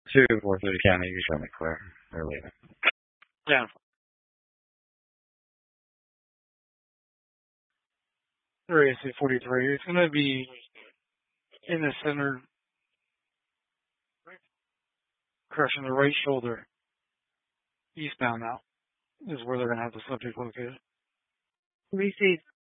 2, 430 County, you show me clear. They're leaving. Yeah. There is a 43. It's going to be in the center, crushing the right shoulder. Eastbound now is where they're going to have the subject located. Received.